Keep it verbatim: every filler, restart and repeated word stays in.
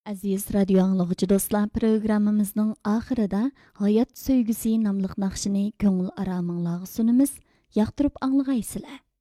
Aziz radio anlıqçı dostlar, programımızның axırında Hayat Söygüsü namlıq naqşını көңіл aramыңларga sunumuz. Yaqtırıp anlığaysızlar.